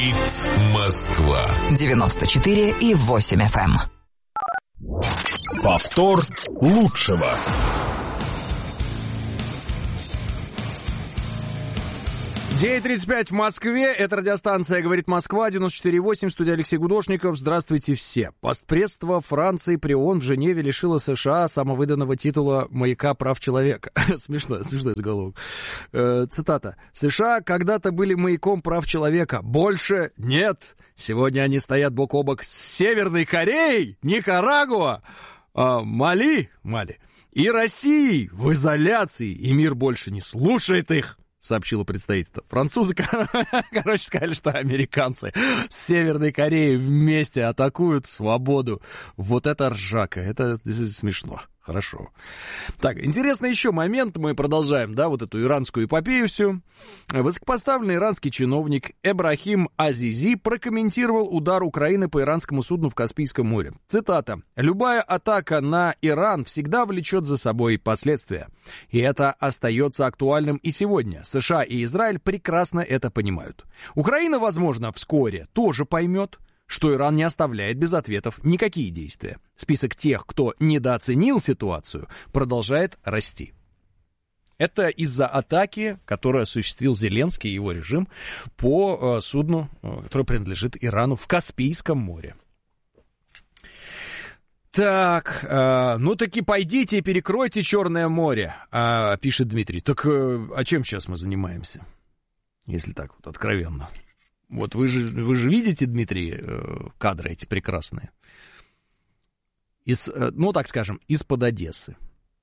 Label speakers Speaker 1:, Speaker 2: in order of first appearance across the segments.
Speaker 1: Москва
Speaker 2: 94,8 FM.
Speaker 1: Повтор лучшего.
Speaker 3: 9:35 в Москве. Это радиостанция «Говорит Москва», 94,8, студия Алексей Гудошников. Здравствуйте все. Постпредство Франции при ООН в Женеве лишило США самовыданного титула «Маяка прав человека». Смешной заголовок. Цитата. «США когда-то были маяком прав человека. Больше нет. Сегодня они стоят бок о бок с Северной Кореей, Никарагуа, Мали и Россией в изоляции, и мир больше не слушает их», сообщило представительство. Французы, короче, сказали, что американцы с Северной Кореей вместе атакуют свободу. Вот это ржака, это смешно. Хорошо. Так, интересный еще момент, мы продолжаем, да, вот эту иранскую эпопею всю. Высокопоставленный иранский чиновник Эбрахим Азизи прокомментировал удар Украины по иранскому судну в Каспийском море. Цитата. «Любая атака на Иран всегда влечет за собой последствия. И это остается актуальным и сегодня. США и Израиль прекрасно это понимают. Украина, возможно, вскоре тоже поймет, что Иран не оставляет без ответов никакие действия. Список тех, кто недооценил ситуацию, продолжает расти». Это из-за атаки, которую осуществил Зеленский и его режим по судну, которое принадлежит Ирану в Каспийском море. Так, ну таки пойдите и перекройте Черное море, пишет Дмитрий. Так, а чем сейчас мы занимаемся, если так вот откровенно? Вот вы же видите, Дмитрий, кадры эти прекрасные. Ну, так скажем, из-под Одессы.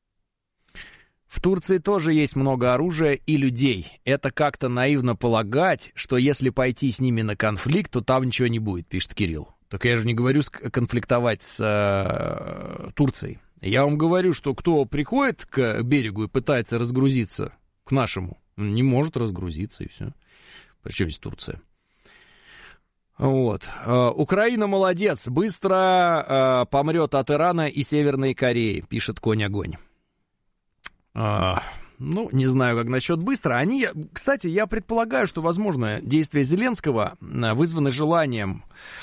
Speaker 3: В Турции тоже есть много оружия и людей. Это как-то наивно полагать, что если пойти с ними на конфликт, то там ничего не будет, пишет Кирилл. Так я же не говорю конфликтовать с Турцией. Я вам говорю, что кто приходит к берегу и пытается разгрузиться к нашему, не может разгрузиться, и все. Причем здесь Турция? Вот. Украина молодец, быстро помрет от Ирана и Северной Кореи, пишет Конь-Огонь. Ну, не знаю, как насчет быстро. Кстати, я предполагаю, что, возможно, действия Зеленского вызваны желанием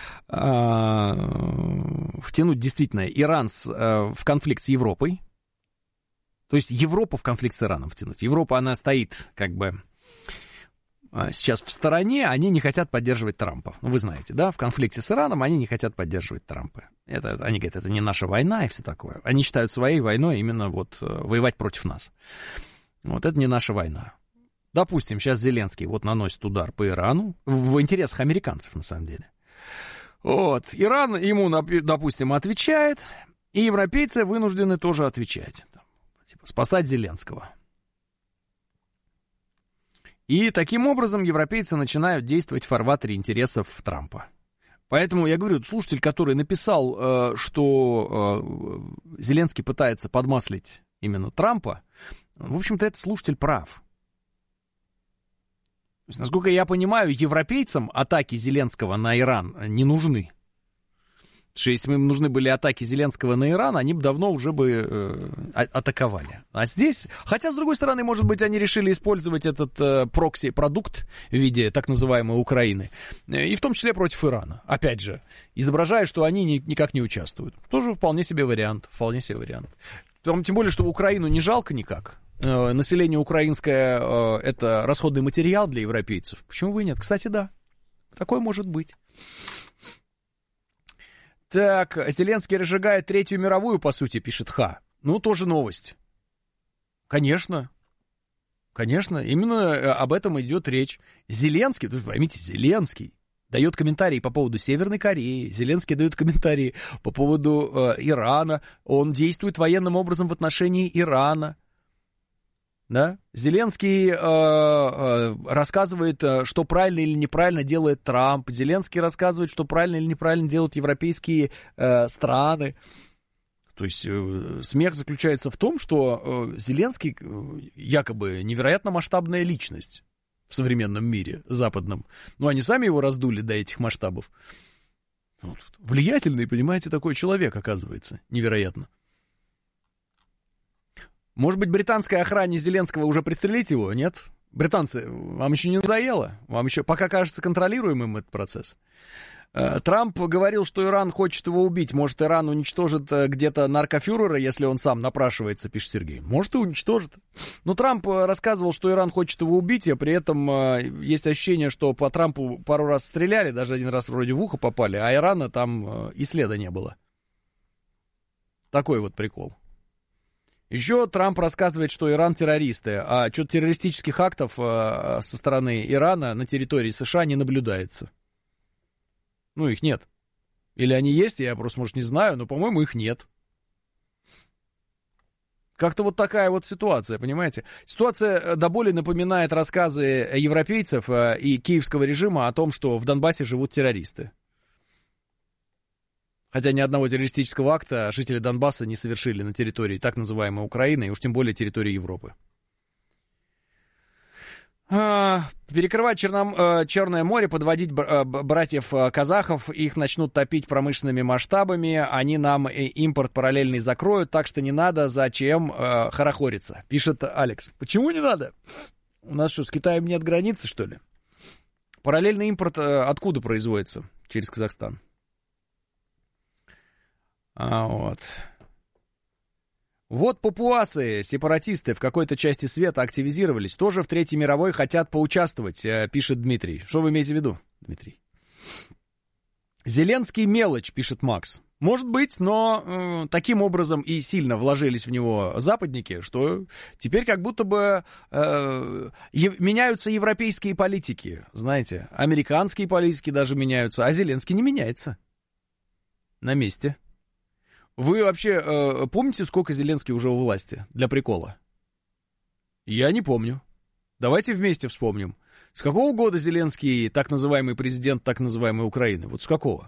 Speaker 3: втянуть действительно Иран в конфликт с Европой. То есть Европу в конфликт с Ираном втянуть. Европа, она стоит как бы сейчас в стороне, они не хотят поддерживать Трампа. Ну, вы знаете, да, в конфликте с Ираном они не хотят поддерживать Трампа. Они говорят, это не наша война и все такое. Они считают своей войной именно вот воевать против нас. Вот это не наша война. Допустим, сейчас Зеленский вот наносит удар по Ирану в интересах американцев, на самом деле. Вот, Иран ему, допустим, отвечает, и европейцы вынуждены тоже отвечать. Типа, спасать Зеленского. И таким образом европейцы начинают действовать в фарватере интересов Трампа. Поэтому я говорю, слушатель, который написал, что Зеленский пытается подмаслить именно Трампа, в общем-то, этот слушатель прав. То есть, насколько я понимаю, европейцам атаки Зеленского на Иран не нужны. Потому что если бы им нужны были атаки Зеленского на Иран, они бы давно уже бы атаковали. А здесь, хотя, с другой стороны, может быть, они решили использовать этот прокси-продукт в виде так называемой Украины, и в том числе против Ирана. Опять же, изображая, что они никак не участвуют. Тоже вполне себе вариант, Тем более, что Украину не жалко никак. Население украинское — это расходный материал для европейцев. Почему бы и нет? Кстати, да, такое может быть. Так, Зеленский разжигает Третью мировую, по сути, пишет Ха. Ну, тоже новость. Конечно, именно об этом идет речь. Зеленский, вы поймите, Зеленский дает комментарии по поводу Северной Кореи, Зеленский дает комментарии по поводу Ирана, он действует военным образом в отношении Ирана. Да? Зеленский рассказывает, что правильно или неправильно делает Трамп. Зеленский рассказывает, что правильно или неправильно делают европейские страны. То есть смех заключается в том, что Зеленский якобы невероятно масштабная личность в современном мире западном. Но они сами его раздули до этих масштабов. Вот. Влиятельный, понимаете, такой человек, оказывается. Невероятно. Может быть, британской охране Зеленского уже пристрелить его, нет? Британцы, вам еще не надоело? Вам еще пока кажется контролируемым этот процесс? Трамп говорил, что Иран хочет его убить. Может, Иран уничтожит где-то наркофюрера, если он сам напрашивается, пишет Сергей. Может, и уничтожит. Но Трамп рассказывал, что Иран хочет его убить, а при этом есть ощущение, что по Трампу пару раз стреляли, даже один раз вроде в ухо попали, а Ирана там и следа не было. Такой вот прикол. Еще Трамп рассказывает, что Иран террористы, а что-то террористических актов со стороны Ирана на территории США не наблюдается. Ну, их нет. Или они есть, я просто, может, не знаю, но, по-моему, их нет. Как-то вот такая вот ситуация, понимаете? Ситуация до боли напоминает рассказы европейцев и киевского режима о том, что в Донбассе живут террористы. Хотя ни одного террористического акта жители Донбасса не совершили на территории так называемой Украины, и уж тем более территории Европы. Перекрывать Черное море, подводить братьев казахов, их начнут топить промышленными масштабами, они нам импорт параллельный закроют, так что не надо, зачем хорохориться, пишет Алекс. Почему не надо? У нас что, с Китаем нет границы, что ли? Параллельный импорт откуда производится? Через Казахстан. Вот папуасы, сепаратисты в какой-то части света активизировались, тоже в Третьей мировой хотят поучаствовать, пишет Дмитрий. Что вы имеете в виду, Дмитрий? Зеленский мелочь, пишет Макс. Может быть, но таким образом и сильно вложились в него западники, что теперь как будто бы меняются европейские политики, знаете, американские политики даже меняются, а Зеленский не меняется. На месте. Вы вообще помните, сколько Зеленский уже у власти? Для прикола. Я не помню. Давайте вместе вспомним. С какого года Зеленский так называемый президент так называемой Украины? Вот с какого?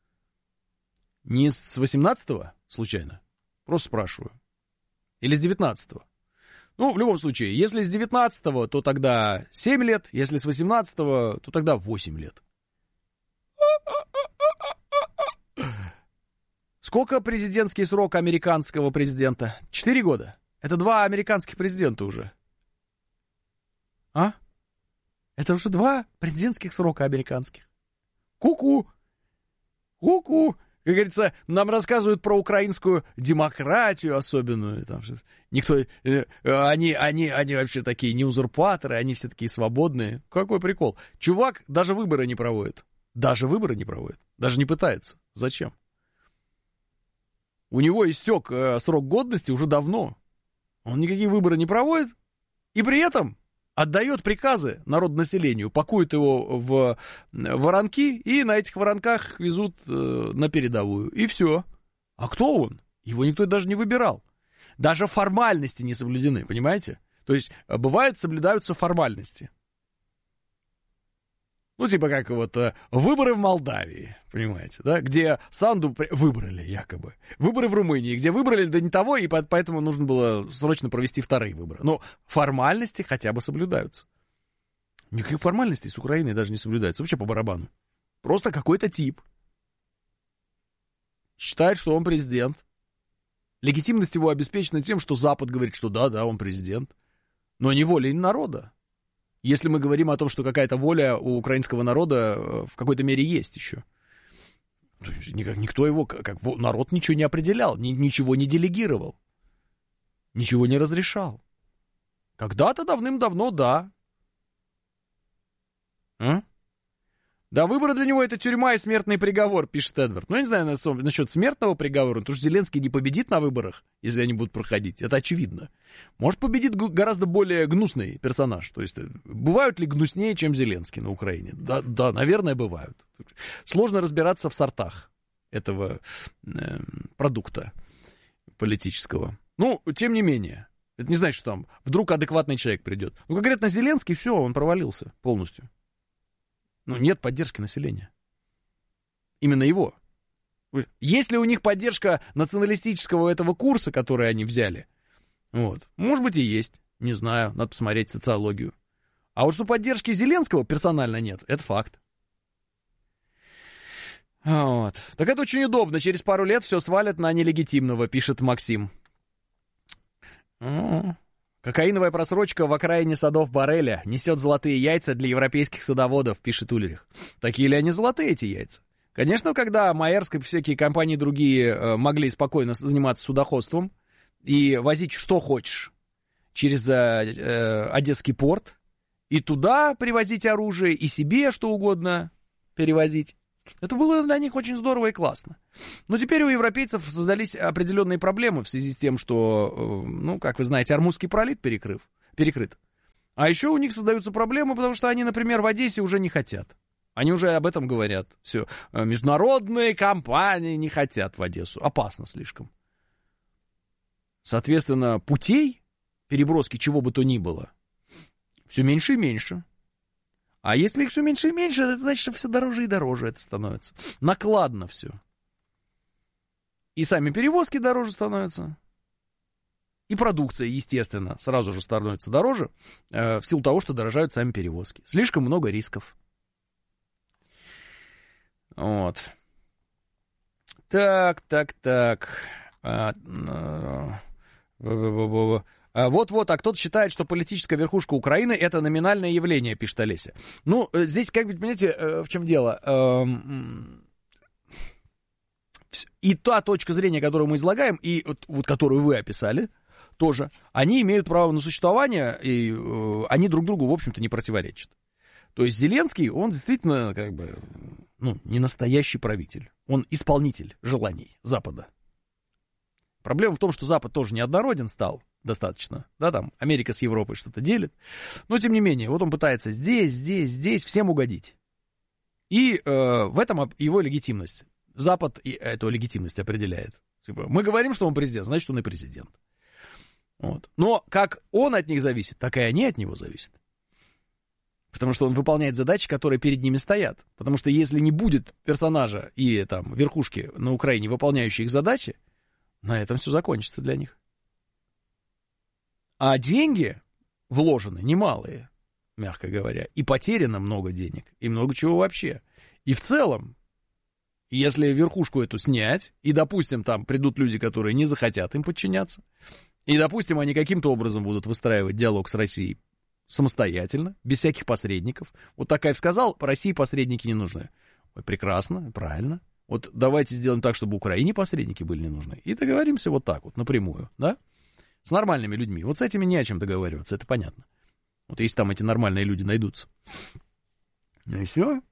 Speaker 3: Не с 18-го, случайно? Просто спрашиваю. Или с 19-го? Ну, в любом случае, если с 19-го, то тогда 7 лет. Если с 18-го, то тогда 8 лет. Сколько президентский срок американского президента? 4 года. Это 2 американских президента уже. А? Это уже 2 президентских срока американских. Ку-ку. Ку-ку. Как говорится, нам рассказывают про украинскую демократию особенную. Там, никто, они вообще такие не узурпаторы, они все такие свободные. Какой прикол. Чувак даже выборы не проводит. Даже выборы не проводит. Даже не пытается. Зачем? У него истек срок годности уже давно. Он никакие выборы не проводит. И при этом отдает приказы народонаселению, пакует его в воронки, и на этих воронках везут на передовую. И все. А кто он? Его никто даже не выбирал. Даже формальности не соблюдены, понимаете? То есть, бывает, соблюдаются формальности. Ну, типа как вот выборы в Молдавии, понимаете, да, где Санду выбрали якобы. Выборы в Румынии, где выбрали да не того, и поэтому нужно было срочно провести вторые выборы. Но формальности хотя бы соблюдаются. Никаких формальностей с Украиной даже не соблюдается. Вообще по барабану. Просто какой-то тип считает, что он президент. Легитимность его обеспечена тем, что Запад говорит, что да, он президент. Но не волей народа. Если мы говорим о том, что какая-то воля у украинского народа в какой-то мере есть еще. Никто его, как народ, ничего не определял, ничего не делегировал, ничего не разрешал. Когда-то давным-давно, да. А? Да, выборы для него — это тюрьма и смертный приговор, пишет Эдвард. Ну, я не знаю насчет смертного приговора, потому что Зеленский не победит на выборах, если они будут проходить. Это очевидно. Может, победит гораздо более гнусный персонаж. То есть, бывают ли гнуснее, чем Зеленский на Украине? Да, наверное, бывают. Сложно разбираться в сортах этого продукта политического. Ну, тем не менее. Это не значит, что там вдруг адекватный человек придет. Ну, как говорят, на Зеленский, все, он провалился полностью. Ну, нет поддержки населения. Именно его. Есть ли у них поддержка националистического этого курса, который они взяли? Вот. Может быть и есть. Не знаю, надо посмотреть социологию. А вот что поддержки Зеленского персонально нет, это факт. Вот. Так это очень удобно. Через пару лет все свалят на нелегитимного, пишет Максим. Кокаиновая просрочка в окраине садов Барреля несет золотые яйца для европейских садоводов, пишет Ульрих. Такие ли они золотые, эти яйца? Конечно, когда Маэрск и всякие компании другие могли спокойно заниматься судоходством и возить что хочешь через Одесский порт, и туда привозить оружие, и себе что угодно перевозить. Это было для них очень здорово и классно. Но теперь у европейцев создались определенные проблемы в связи с тем, что, ну, как вы знаете, Ормузский пролив перекрыт. А еще у них создаются проблемы, потому что они, например, в Одессе уже не хотят. Они уже об этом говорят. Все, международные компании не хотят в Одессу. Опасно слишком. Соответственно, путей переброски чего бы то ни было все меньше и меньше. А если их все меньше и меньше, это значит, что все дороже и дороже это становится. Накладно все. И сами перевозки дороже становятся. И продукция, естественно, сразу же становится дороже, в силу того, что дорожают сами перевозки. Слишком много рисков. Вот. Так. Вот, а кто-то считает, что политическая верхушка Украины — это номинальное явление, пишет Олеся. Ну, здесь, как бы, понимаете, в чем дело? И та точка зрения, которую мы излагаем, и вот которую вы описали, тоже, они имеют право на существование, и они друг другу, в общем-то, не противоречат. То есть Зеленский, он действительно, как бы, ну, не настоящий правитель. Он исполнитель желаний Запада. Проблема в том, что Запад тоже неоднороден стал достаточно. Да, там Америка с Европой что-то делит. Но, тем не менее, вот он пытается здесь всем угодить. И в этом его легитимность. Запад эту легитимность определяет. Типа, мы говорим, что он президент, значит, он и президент. Вот. Но как он от них зависит, так и они от него зависят. Потому что он выполняет задачи, которые перед ними стоят. Потому что если не будет персонажа и там верхушки на Украине, выполняющие их задачи, на этом все закончится для них. А деньги вложены немалые, мягко говоря. И потеряно много денег, и много чего вообще. И в целом, если верхушку эту снять, и, допустим, там придут люди, которые не захотят им подчиняться, и, допустим, они каким-то образом будут выстраивать диалог с Россией самостоятельно, без всяких посредников. Вот Такаев сказал, по России посредники не нужны. Ой, прекрасно, правильно. Вот давайте сделаем так, чтобы Украине посредники были не нужны. И договоримся вот так вот, напрямую, да? С нормальными людьми. Вот с этими не о чем договариваться, это понятно. Вот если там эти нормальные люди найдутся. Ну и все.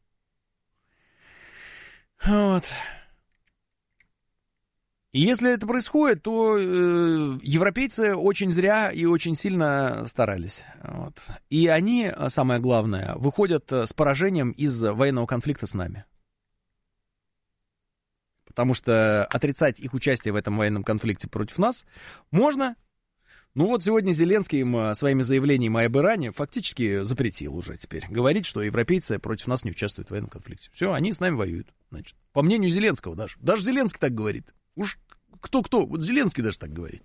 Speaker 3: Вот. И если это происходит, то европейцы очень зря и очень сильно старались. Вот. И они, самое главное, выходят с поражением из военного конфликта с нами. Потому что отрицать их участие в этом военном конфликте против нас можно. Ну вот сегодня Зеленский им своими заявлениями об Иране фактически запретил уже теперь. Говорит, что европейцы против нас не участвуют в военном конфликте. Все, они с нами воюют. Значит, по мнению Зеленского даже. Даже Зеленский так говорит. Уж кто-кто, вот Зеленский даже так говорит.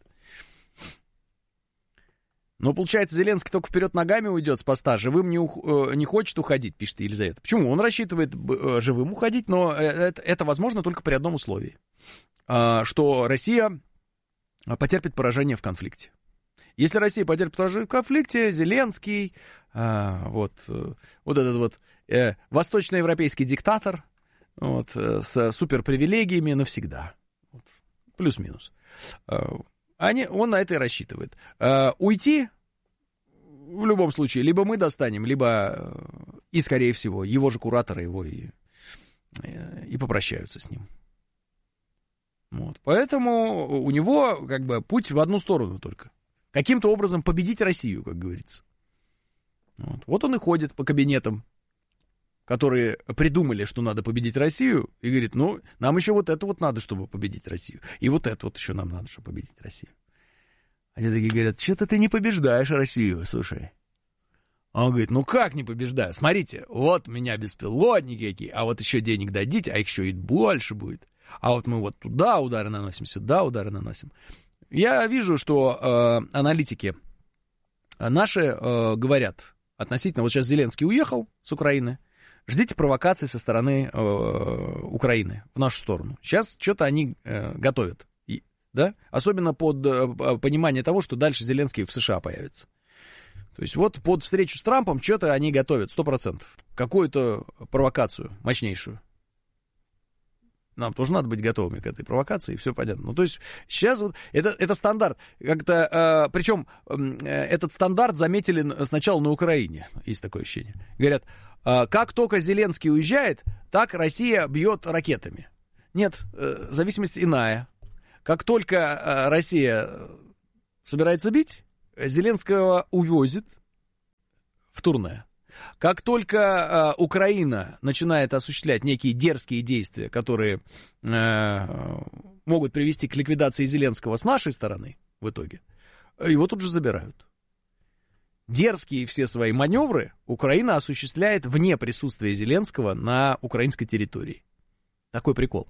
Speaker 3: Но получается, Зеленский только вперед ногами уйдет с поста, живым не хочет уходить, пишет Елизавета. Почему? Он рассчитывает живым уходить, но это возможно только при одном условии. Что Россия потерпит поражение в конфликте. Если Россия потерпит поражение в конфликте, Зеленский, вот этот вот восточноевропейский диктатор, вот, с суперпривилегиями навсегда. Вот, плюс-минус. Он на это и рассчитывает. Уйти в любом случае либо мы достанем, либо и, скорее всего, его же кураторы его и попрощаются с ним. Вот. Поэтому у него как бы путь в одну сторону только. Каким-то образом победить Россию, как говорится. Вот он и ходит по кабинетам, которые придумали, что надо победить Россию, и говорит, ну, нам еще вот это вот надо, чтобы победить Россию. И вот это вот еще нам надо, чтобы победить Россию. Они такие говорят, что-то ты не побеждаешь Россию, слушай. А он говорит, ну как не побеждаю? Смотрите, вот у меня беспилотники какие, а вот еще денег дадите, а их еще и больше будет. А вот мы вот туда удары наносим, сюда удары наносим. Я вижу, что аналитики наши говорят относительно, вот сейчас Зеленский уехал с Украины, ждите провокаций со стороны Украины в нашу сторону. Сейчас что-то они готовят. да? Особенно под понимание того, что дальше Зеленский в США появится. То есть вот под встречу с Трампом что-то они готовят, 100%. Какую-то провокацию мощнейшую. Нам тоже надо быть готовыми к этой провокации, и все понятно. Ну, то есть сейчас вот это стандарт. Как-то, причем этот стандарт заметили сначала на Украине, есть такое ощущение. Говорят, как только Зеленский уезжает, так Россия бьет ракетами. Нет, зависимость иная. Как только Россия собирается бить, Зеленского увозит в турне. Как только Украина начинает осуществлять некие дерзкие действия, которые могут привести к ликвидации Зеленского с нашей стороны в итоге, его тут же забирают. Дерзкие все свои маневры Украина осуществляет вне присутствия Зеленского на украинской территории. Такой прикол.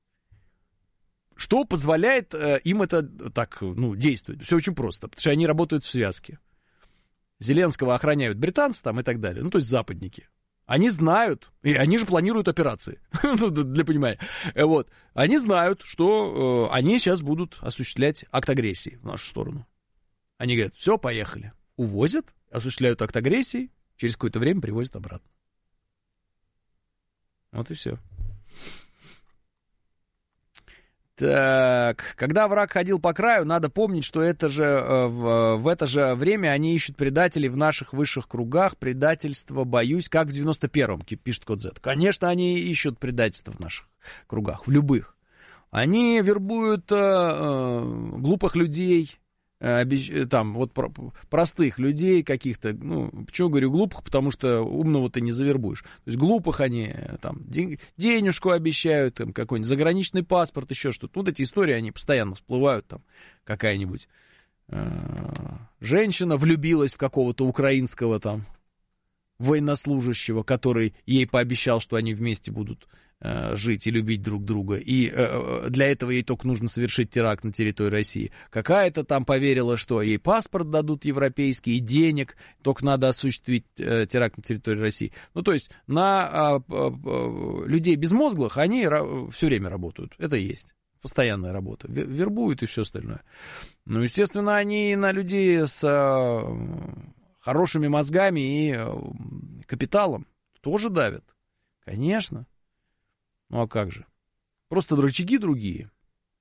Speaker 3: Что позволяет им это так, действовать? Все очень просто, потому что они работают в связке. Зеленского охраняют британцы там и так далее, то есть западники. Они знают, и они же планируют операции, для понимания. Вот. Они знают, что они сейчас будут осуществлять акт агрессии в нашу сторону. Они говорят, все, поехали. Увозят, осуществляют акт агрессии, через какое-то время привозят обратно. Вот и все. Так, когда враг ходил по краю, надо помнить, что это же, в это же время они ищут предателей в наших высших кругах. Предательство, боюсь, как в 91-м, пишет Код Z. Конечно, они ищут предательство в наших кругах, в любых. Они вербуют глупых людей, там, вот простых людей каких-то, почему говорю глупых, потому что умного ты не завербуешь. То есть глупых они там денежку обещают, там, какой-нибудь заграничный паспорт, еще что-то. Вот эти истории, они постоянно всплывают, там, какая-нибудь женщина влюбилась в какого-то украинского там военнослужащего, который ей пообещал, что они вместе будут жить и любить друг друга, и для этого ей только нужно совершить теракт на территории России. Какая-то там поверила, что ей паспорт дадут европейский, и денег, только надо осуществить теракт на территории России. То есть на людей безмозглых они все время работают. Это и есть постоянная работа. Вербуют и все остальное. Естественно, они на людей с хорошими мозгами и капиталом тоже давят. Конечно. А как же? Просто рычаги другие.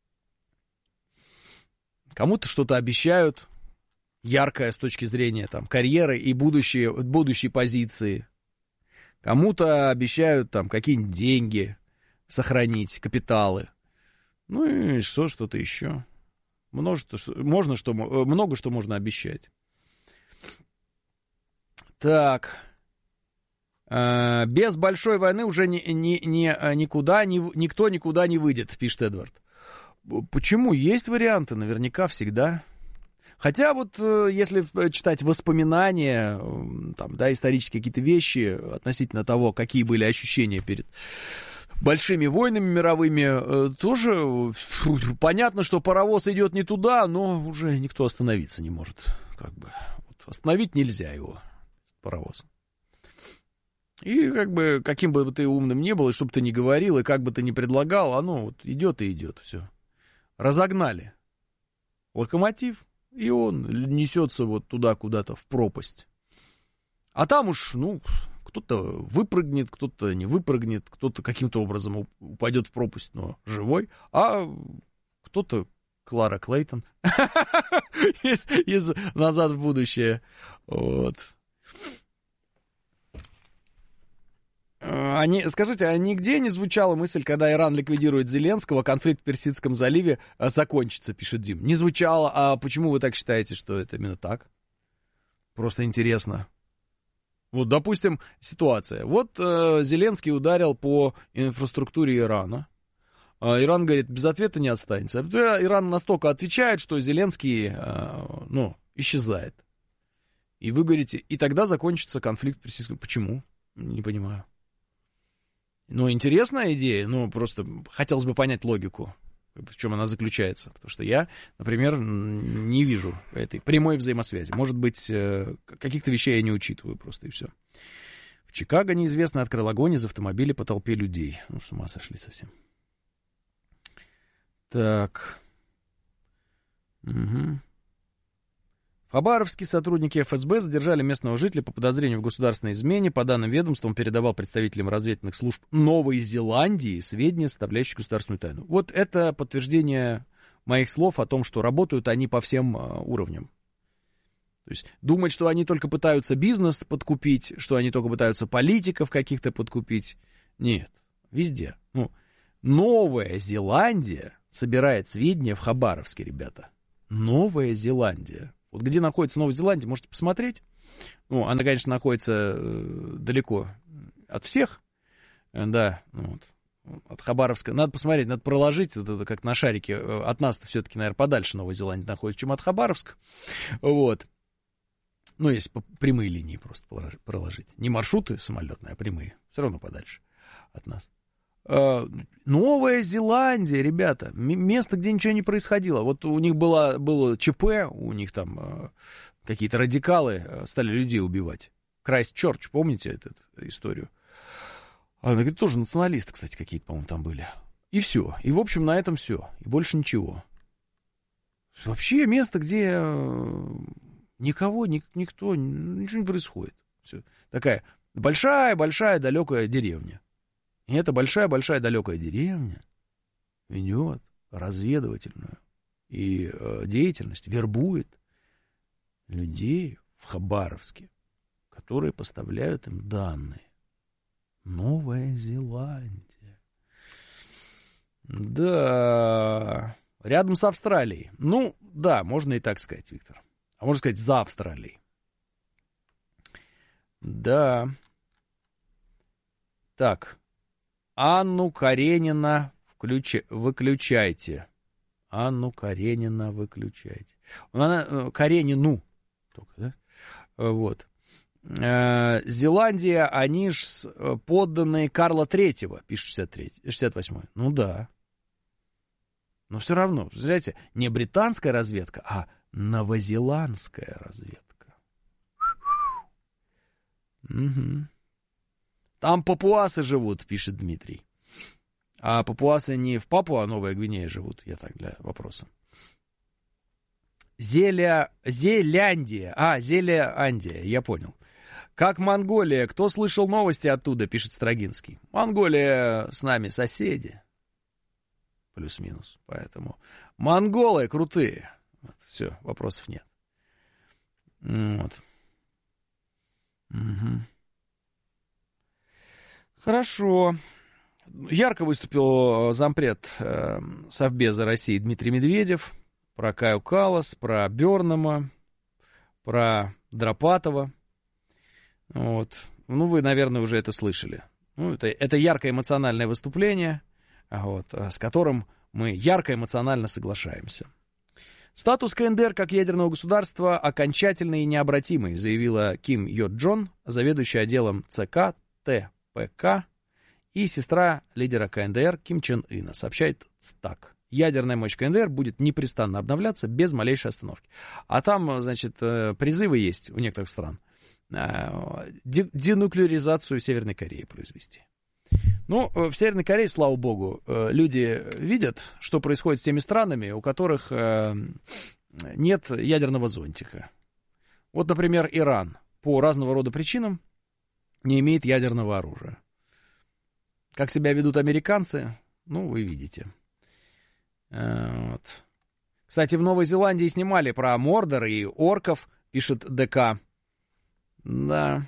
Speaker 3: Кому-то что-то обещают, яркое с точки зрения там, карьеры и будущей позиции. Кому-то обещают там какие-нибудь деньги сохранить, капиталы. И что-то еще. Много что можно обещать. Так. Без большой войны уже никто никуда не выйдет, пишет Эдвард. Почему? Есть варианты, наверняка, всегда. Хотя вот если читать воспоминания, там, да, исторические какие-то вещи относительно того, какие были ощущения перед большими войнами мировыми, тоже понятно, что паровоз идет не туда, но уже никто остановиться не может. Остановить нельзя его, паровоз. И каким бы ты умным ни был, и что бы ты ни говорил, и как бы ты ни предлагал, оно идет и идет, все. Разогнали локомотив, и он несется вот туда куда-то, в пропасть. А там уж, кто-то выпрыгнет, кто-то не выпрыгнет, кто-то каким-то образом упадет в пропасть, но живой, а кто-то Клара Клейтон из «Назад в будущее». Вот. Скажите, а нигде не звучала мысль, когда Иран ликвидирует Зеленского, конфликт в Персидском заливе закончится, пишет Дим? Не звучало. А почему вы так считаете, что это именно так? Просто интересно. Вот, допустим, ситуация. Вот Зеленский ударил по инфраструктуре Ирана. Иран говорит, без ответа не останется. Иран настолько отвечает, что Зеленский, исчезает. И вы говорите, и тогда закончится конфликт в Персидском. Почему? Не понимаю. Интересная идея, просто хотелось бы понять логику, в чем она заключается. Потому что я, например, не вижу этой прямой взаимосвязи. Может быть, каких-то вещей я не учитываю просто, и все. В Чикаго неизвестный открыл огонь из автомобиля по толпе людей. С ума сошли совсем. Так. Угу. В Хабаровске сотрудники ФСБ задержали местного жителя по подозрению в государственной измене. По данным ведомства, он передавал представителям разведывательных служб Новой Зеландии сведения, составляющие государственную тайну. Вот это подтверждение моих слов о том, что работают они по всем уровням. То есть думать, что они только пытаются бизнес подкупить, что они только пытаются политиков каких-то подкупить. Нет, везде. Новая Зеландия собирает сведения в Хабаровске, ребята. Новая Зеландия. Вот где находится Новая Зеландия, можете посмотреть. Она, конечно, находится далеко от всех. Да, от Хабаровска. Надо посмотреть, надо проложить, вот это как на шарике. От нас-то все-таки, наверное, подальше Новая Зеландия находится, чем от Хабаровска. Вот. Если по прямые линии просто проложить. Не маршруты самолетные, а прямые. Все равно подальше от нас. Новая Зеландия, ребята, место, где ничего не происходило. Вот у них было ЧП, у них там какие-то радикалы стали людей убивать. Крайстчерч, помните эту историю? Это тоже националисты, кстати, какие-то, по-моему, там были. И все. И, в общем, на этом все. И больше ничего. Вообще место, где никого, никто, ничего не происходит. Все. Такая большая-большая далекая деревня. И эта большая-большая далекая деревня ведет разведывательную и деятельность, вербует людей в Хабаровске, которые поставляют им данные. Новая Зеландия. Да, рядом с Австралией. Да, можно и так сказать, Виктор. А можно сказать, за Австралией. Да. Так. Анну Каренина выключайте. Анну Каренина выключайте. Она Каренину только, да? Вот. Зеландия, они ж подданные Карла III, пишет 68-й. Да. Но все равно, знаете, не британская разведка, а новозеландская разведка. Угу. Там папуасы живут, пишет Дмитрий. А папуасы не в Папуа, Новая Гвинея живут. Я так для вопроса. Зеландия, я понял. Как Монголия? Кто слышал новости оттуда, пишет Строгинский. Монголия с нами соседи. Плюс-минус. Поэтому монголы крутые. Все, вопросов нет. Вот. Угу. Хорошо. Ярко выступил зампред Совбеза России Дмитрий Медведев. Про Каю Каллас, про Бёрнема, про Дропатова. Вот. Вы, наверное, уже это слышали. Это яркое эмоциональное выступление, с которым мы ярко эмоционально соглашаемся. Статус КНДР как ядерного государства окончательный и необратимый, заявила Ким Йо Джон, заведующая отделом ЦК ТПК и сестра лидера КНДР Ким Чен Ына, сообщает ЦТАК. Ядерная мощь КНДР будет непрестанно обновляться без малейшей остановки. А там, значит, призывы есть у некоторых стран денуклеаризацию Северной Кореи произвести. В Северной Корее, слава богу, люди видят, что происходит с теми странами, у которых нет ядерного зонтика. Вот, например, Иран по разного рода причинам не имеет ядерного оружия. Как себя ведут американцы, вы видите. Вот. Кстати, в Новой Зеландии снимали про Мордор и орков, пишет ДК. Да.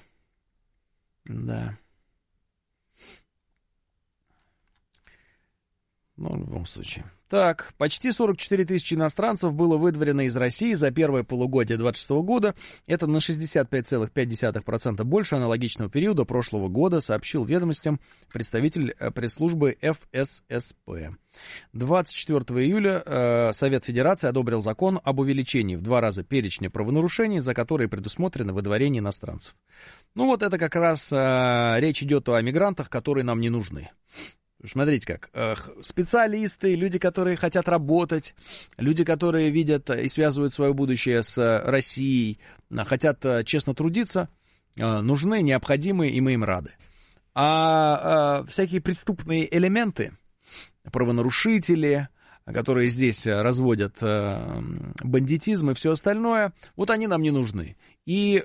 Speaker 3: В любом случае. Так, почти 44 тысячи иностранцев было выдворено из России за первое полугодие 2026 года. Это на 65,5% больше аналогичного периода прошлого года, сообщил ведомостям представитель пресс-службы ФССП. 24 июля Совет Федерации одобрил закон об увеличении в 2 раза перечня правонарушений, за которые предусмотрено выдворение иностранцев. Это как раз речь идет о мигрантах, которые нам не нужны. Смотрите как, специалисты, люди, которые хотят работать, люди, которые видят и связывают свое будущее с Россией, хотят честно трудиться, нужны, необходимы, и мы им рады. А всякие преступные элементы, правонарушители, которые здесь разводят бандитизм и все остальное, вот они нам не нужны. И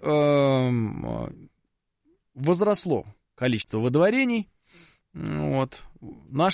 Speaker 3: возросло количество выдворений вот, на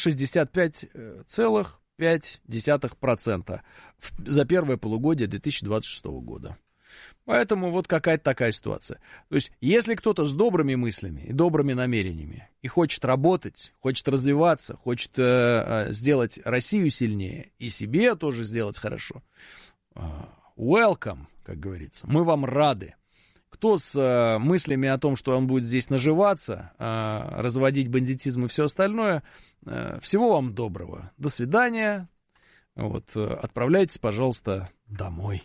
Speaker 3: 65,5% за первое полугодие 2026 года. Поэтому вот какая-то такая ситуация. То есть, если кто-то с добрыми мыслями и добрыми намерениями и хочет работать, хочет развиваться, хочет сделать Россию сильнее и себе тоже сделать хорошо, welcome, как говорится, мы вам рады. Кто с мыслями о том, что он будет здесь наживаться, разводить бандитизм и все остальное, всего вам доброго. До свидания. Вот, отправляйтесь, пожалуйста, домой.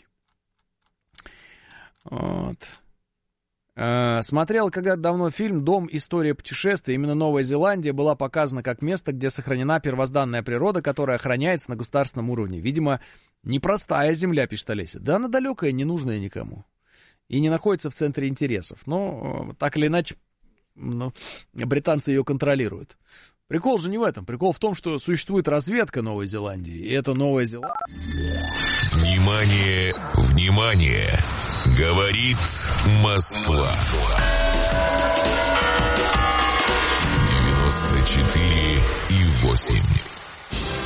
Speaker 3: Вот. Смотрел когда-то давно фильм «Дом. История путешествия». Именно Новая Зеландия была показана как место, где сохранена первозданная природа, которая охраняется на государственном уровне. Видимо, непростая земля, пишет Олеся. Да она далекая, не нужная никому. И не находится в центре интересов. Но так или иначе, британцы ее контролируют. Прикол же не в этом. Прикол в том, что существует разведка Новой Зеландии. И это Новая Зеландия.
Speaker 1: Внимание, внимание! Говорит Москва. 94,8.